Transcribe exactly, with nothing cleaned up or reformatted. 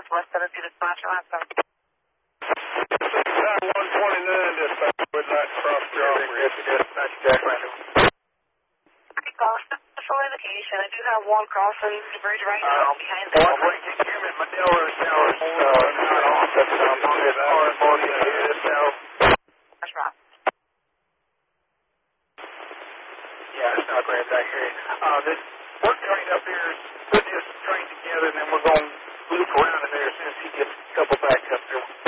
West of the dispatcher last time. one twenty-nine, dispatch, would like to cross Joffrey. Dispatch, Jack Randall. Call special indication. I do have one crossing the bridge right now Um, behind the one, what you can hear me? My Delaware Tower is uh, not on. That's um, it's hard for you to hear this now. That's right. Yeah, it's not great back here. Uh, this work train up here is putting this train together, and then we're going to loop around in there as soon as he gets a couple back up there.